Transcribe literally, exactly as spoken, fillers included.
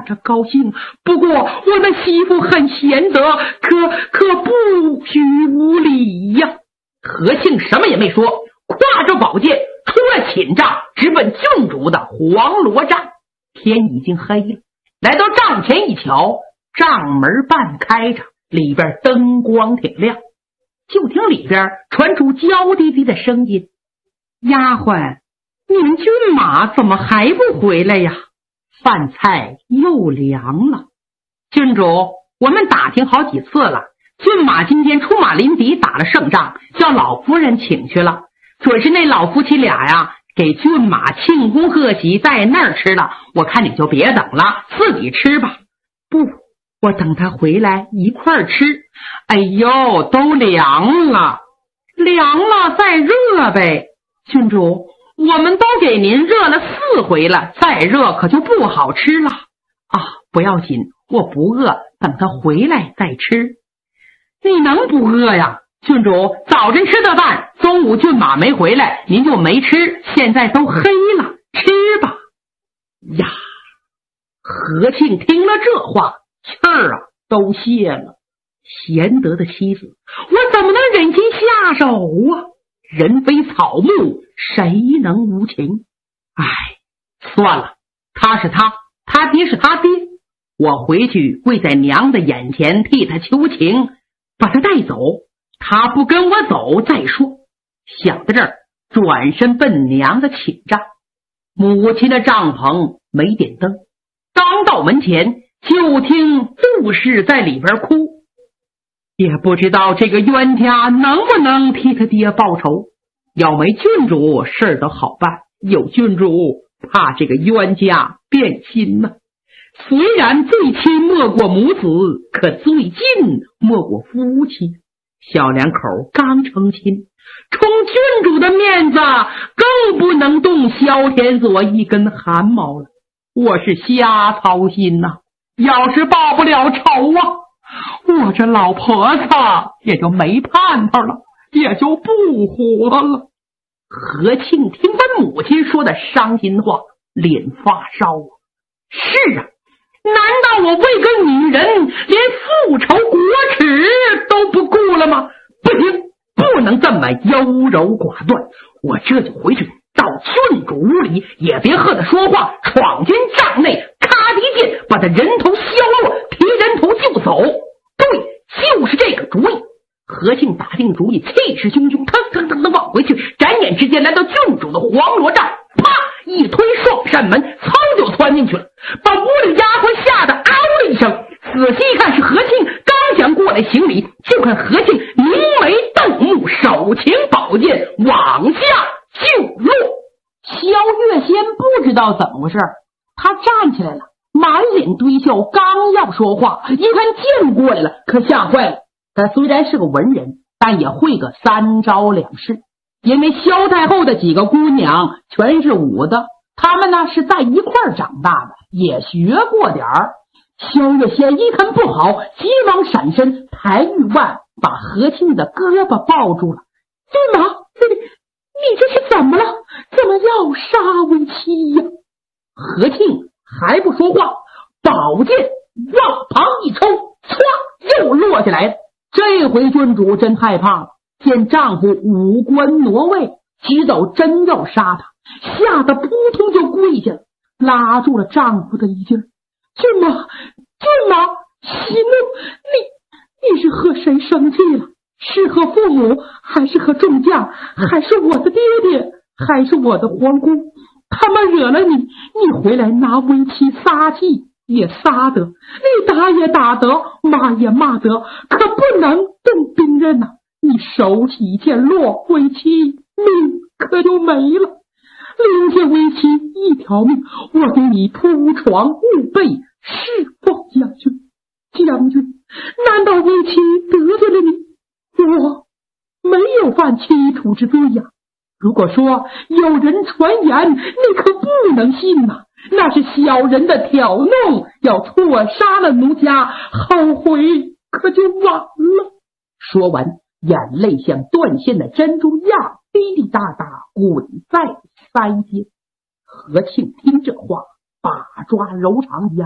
着高兴。不过我们媳妇很贤德，可可不许无礼呀。 何庆什么也没说，挎着宝剑出了寝帐，直奔郡主的黄罗帐。天已经黑了，来到帐前一瞧，帐门半开着，里边灯光挺亮。就听里边传出娇滴滴的声音： 丫鬟，你们郡马怎么还不回来呀？饭菜又凉了。 郡主，我们打听好几次了，郡马今天出马临敌，打了胜仗，叫老夫人请去了。准是那老夫妻俩呀，给郡马庆功贺喜，在那儿吃了。我看你就别等了，自己吃吧。 不，我等他回来一块儿吃。哎呦，都凉了，凉了再热呗。郡主，我们都给您热了四回了，再热可就不好吃了。啊，不要紧，我不饿，等他回来再吃。你能不饿呀？郡主，早晨吃的饭，中午郡马没回来，您就没吃，现在都黑了，吃吧。 呀，何庆听了这话，气儿啊都泄了。贤德的妻子，我怎么能忍心下手啊？人非草木，谁能无情？哎，算了，他是他，他爹是他爹，我回去跪在娘的眼前替他求情，把他带走。他不跟我走再说。想到这儿，转身奔娘的寝帐。母亲的帐篷没点灯，刚到门前，就听杜氏在里边哭。也不知道这个冤家能不能替他爹报仇。要没郡主，事儿都好办；有郡主，怕这个冤家变心呢。虽然最亲莫过母子，可最近莫过夫妻。小两口刚成亲，冲郡主的面子，更不能动萧天佐一根汗毛了。我是瞎操心呐、啊，要是报不了仇啊，我这老婆子也就没盼头了，也就不活了。何庆听他母亲说的伤心话，脸发烧啊。是啊，难道我为个女人连复仇国耻都不顾了吗？不行，不能这么优柔寡断。我这就回去到郡主屋里，也别和他说话，闯进帐内，咔的一剑把他人头削落，提人头就走。对，就是这个主意。何庆打定主意，气势汹汹，腾腾腾的往回去，转眼之间来到郡主的黄罗帐，啪一推双扇门，噌就窜进去了，把屋里丫鬟吓得嗷了一声。仔细一看是何庆，刚想过来行礼，就看何庆凝眉瞪目，手擎宝剑往下就落。 萧月仙不知道怎么回事，他站起来了，满脸堆笑，刚要说话，一看剑过来了，可吓坏了。他虽然是个文人，但也会个三招两式，因为萧太后的几个姑娘全是武的，她们呢是在一块儿长大的，也学过点儿。萧月仙一看不好，急忙闪身，抬玉腕把何庆的胳膊抱住了。郡马，你你这是怎么了？怎么要杀为妻呀？ 何庆还不说话，宝剑往旁一抽，唰又落下来了。这回郡主真害怕了，见丈夫五官挪位，知道真要杀他，吓得扑通就跪下了，拉住了丈夫的衣襟。 郡马，郡马，息怒！你你是和谁生气了？是和父母，还是和众将，还是我的爹爹，还是我的皇姑？他们惹了你，你回来拿为妻撒气也撒得，你打也打得，骂也骂得，可不能动兵刃呐、啊！你手起一剑落，为妻命可就没了。临界为妻一条命，我给你铺床务被，侍奉将军。将军，难道为妻得罪了你？我没有犯欺楚之罪呀。如果说有人传言，你可不能信呐、啊，那是小人的挑弄，要错杀了奴家，后悔可就晚了。 说完，眼泪像断线的珍珠一样滴滴答答滚在腮间。何庆听这话，把抓柔肠一样